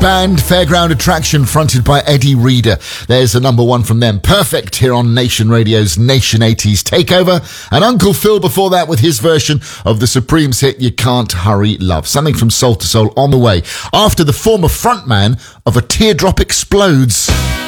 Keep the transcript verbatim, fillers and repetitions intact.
band, Fairground Attraction, fronted by Eddie Reader. There's the number one from them. Perfect here on Nation Radio's Nation eighties Takeover. And Uncle Phil before that with his version of the Supremes hit You Can't Hurry Love. Something from Soul to Soul on the way after the former frontman of A Teardrop Explodes.